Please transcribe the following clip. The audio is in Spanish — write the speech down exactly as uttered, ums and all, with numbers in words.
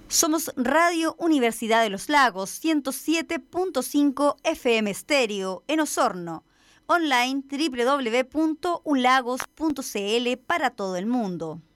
Somos Radio Universidad de los Lagos, ciento siete punto cinco F M Estéreo en Osorno. Online doble u doble u doble u punto ulagos punto c l para todo el mundo.